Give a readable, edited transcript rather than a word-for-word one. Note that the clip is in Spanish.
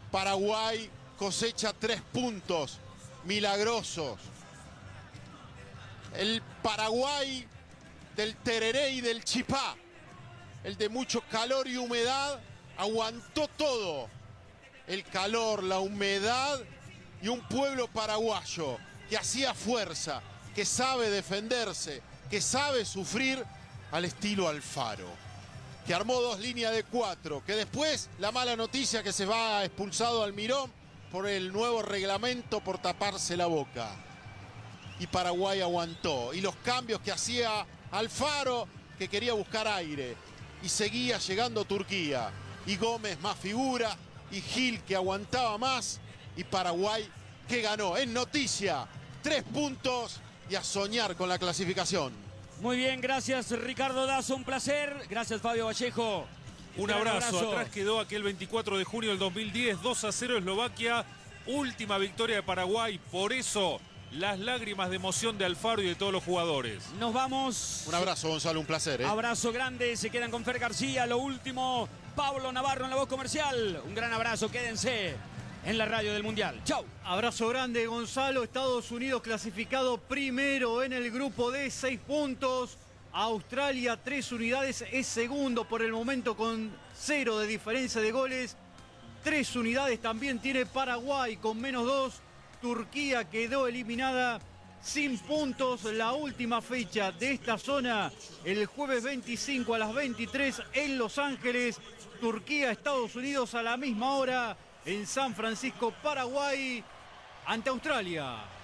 Paraguay cosecha 3 puntos milagrosos. El Paraguay del tereré y del chipá, el de mucho calor y humedad, aguantó todo. El calor, la humedad y un pueblo paraguayo que hacía fuerza, que sabe defenderse, que sabe sufrir al estilo Alfaro, que armó 2 líneas de 4, que después la mala noticia que se va expulsado Almirón por el nuevo reglamento por taparse la boca. Y Paraguay aguantó. Y los cambios que hacía Alfaro, que quería buscar aire. Y seguía llegando Turquía. Y Gómez más figura. Y Gil que aguantaba más. Y Paraguay que ganó. Es noticia. 3 puntos y a soñar con la clasificación. Muy bien, gracias Ricardo Dazo, un placer. Gracias Fabio Vallejo. Un abrazo. Atrás quedó aquel 24 de junio del 2010, 2-0 Eslovaquia. Última victoria de Paraguay. Por eso las lágrimas de emoción de Alfaro y de todos los jugadores. Nos vamos. Un abrazo, Gonzalo, un placer. Abrazo grande, se quedan con Fer García. Lo último, Pablo Navarro en la voz comercial. Un gran abrazo, quédense en la radio del Mundial. Chau. Abrazo grande, Gonzalo. Estados Unidos clasificado primero en el grupo de 6 puntos. Australia 3 unidades, es segundo por el momento con 0 de diferencia de goles. 3 unidades también tiene Paraguay con -2. Turquía quedó eliminada sin puntos. La última fecha de esta zona, el jueves 25 a las 23 en Los Ángeles. Turquía, Estados Unidos a la misma hora en San Francisco, Paraguay, ante Australia.